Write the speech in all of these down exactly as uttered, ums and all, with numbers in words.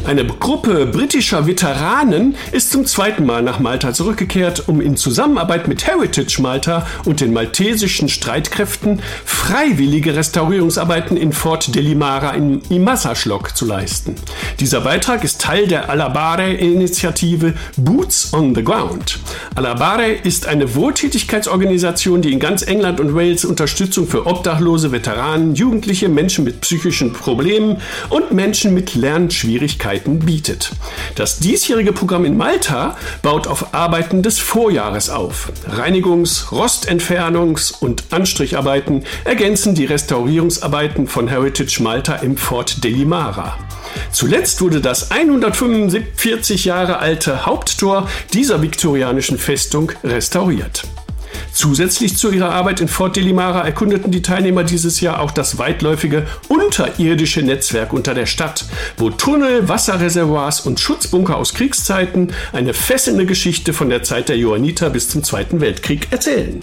Eine Gruppe britischer Veteranen ist zum zweiten Mal nach Malta zurückgekehrt, um in Zusammenarbeit mit Heritage Malta und den maltesischen Streitkräften freiwillige Restaurierungsarbeiten in Fort Delimara im Imasaschlok zu leisten. Dieser Beitrag ist Teil der Alabare-Initiative Boots on the Ground. Alabare ist eine Wohltätigkeitsorganisation, die in ganz England und Wales Unterstützung für Obdachlose, Veteranen, Jugendliche, Menschen mit psychischen Problemen und Menschen mit Lernschwierigkeiten bietet. Das diesjährige Programm in Malta baut auf Arbeiten des Vorjahres auf. Reinigungs-, Rostentfernungs- und Anstricharbeiten ergänzen die Restaurierungsarbeiten von Heritage Malta im Fort Delimara. Zuletzt wurde das hundertfünfundvierzig Jahre alte Haupttor dieser viktorianischen Festung restauriert. Zusätzlich zu ihrer Arbeit in Fort Delimara erkundeten die Teilnehmer dieses Jahr auch das weitläufige unterirdische Netzwerk unter der Stadt, wo Tunnel, Wasserreservoirs und Schutzbunker aus Kriegszeiten eine fesselnde Geschichte von der Zeit der Johanniter bis zum Zweiten Weltkrieg erzählen.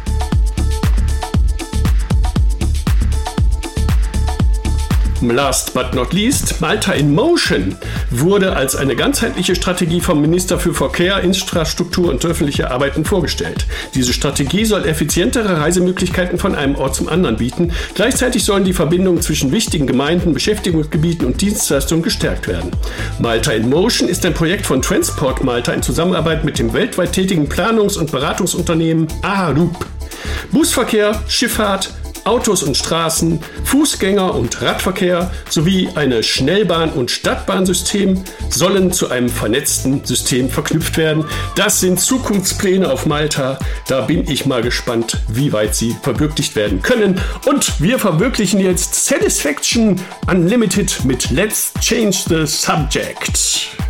Last but not least, Malta in Motion wurde als eine ganzheitliche Strategie vom Minister für Verkehr, Infrastruktur und öffentliche Arbeiten vorgestellt. Diese Strategie soll effizientere Reisemöglichkeiten von einem Ort zum anderen bieten. Gleichzeitig sollen die Verbindungen zwischen wichtigen Gemeinden, Beschäftigungsgebieten und Dienstleistungen gestärkt werden. Malta in Motion ist ein Projekt von Transport Malta in Zusammenarbeit mit dem weltweit tätigen Planungs- und Beratungsunternehmen Arup. Busverkehr, Schifffahrt, Autos und Straßen, Fußgänger- und Radverkehr sowie eine Schnellbahn- und Stadtbahnsystem sollen zu einem vernetzten System verknüpft werden. Das sind Zukunftspläne auf Malta. Da bin ich mal gespannt, wie weit sie verwirklicht werden können. Und wir verwirklichen jetzt Satisfaction Unlimited mit Let's Change the Subject.